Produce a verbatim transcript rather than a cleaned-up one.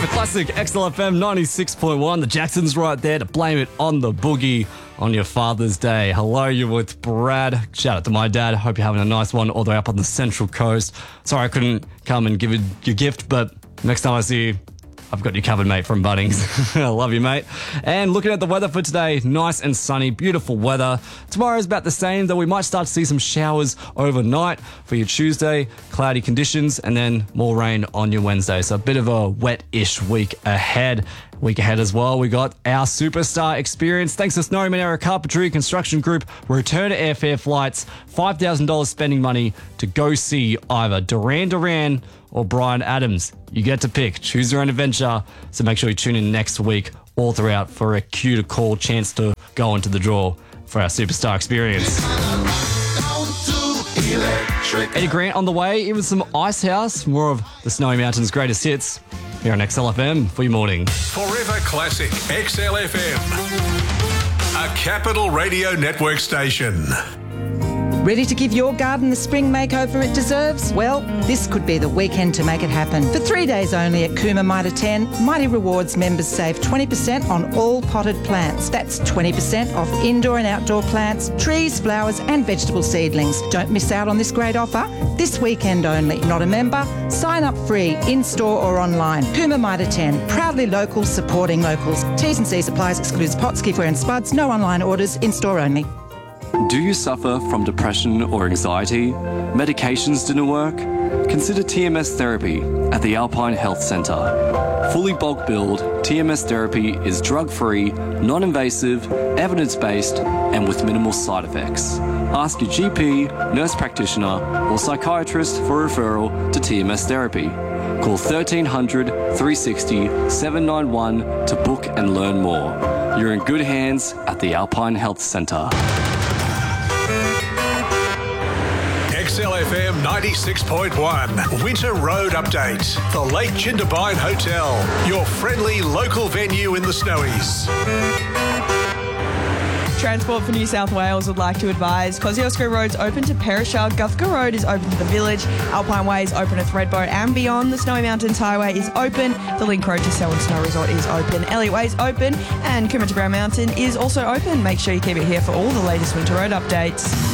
Forever Classic, X L F M ninety-six point one. The Jacksons right there to blame it on the boogie on your Father's Day. Hello, you're with Brad. Shout out to my dad. Hope you're having a nice one all the way up on the Central Coast. Sorry I couldn't come and give you your gift, but next time I see you, I've got you covered, mate, from Bunnings. I love you, mate. And looking at the weather for today, nice and sunny, beautiful weather. Tomorrow's about the same, though we might start to see some showers overnight for your Tuesday, cloudy conditions, and then more rain on your Wednesday. So a bit of a wet-ish week ahead. Week ahead as well, we got our Superstar Experience. Thanks to Snowy Monaro Carpentry Construction Group, return to airfare flights, five thousand dollars spending money to go see either Duran Duran or Bryan Adams. You get to pick. Choose your own adventure. So make sure you tune in next week all throughout for a cue to call chance to go into the draw for our Superstar Experience. Eddie Grant on the way, even some Ice House, more of the Snowy Mountains' greatest hits here on X L F M for your morning. Forever Classic X L F M, a Capital Radio Network station. Ready to give your garden the spring makeover it deserves? Well, this could be the weekend to make it happen. For three days only at Cooma Mitre ten, Mighty Rewards members save twenty percent on all potted plants. That's twenty percent off indoor and outdoor plants, trees, flowers and vegetable seedlings. Don't miss out on this great offer. This weekend only. Not a member? Sign up free, in-store or online. Cooma Mitre ten, proudly local, supporting locals. T's and C's applies, excludes pots, giftware and spuds. No online orders, in-store only. Do you suffer from depression or anxiety? Medications didn't work? Consider T M S therapy at the Alpine Health Centre. Fully bulk billed, T M S therapy is drug-free, non-invasive, evidence-based, and with minimal side effects. Ask your G P, nurse practitioner, or psychiatrist for referral to T M S therapy. Call thirteen hundred, three sixty, seven nine one to book and learn more. You're in good hands at the Alpine Health Centre. X L F M ninety-six point one, Winter Road Update. The Lake Jindabyne Hotel, your friendly local venue in the Snowies. Transport for New South Wales would like to advise Kosciuszko Road's open to Perisher, Guthker Road is open to the village, Alpine Way is open to Thredbo and beyond, the Snowy Mountains Highway is open, the Link Road to Selwyn Snow Resort is open, Elliot Way is open and Coomera to Brown Mountain is also open. Make sure you keep it here for all the latest winter road updates.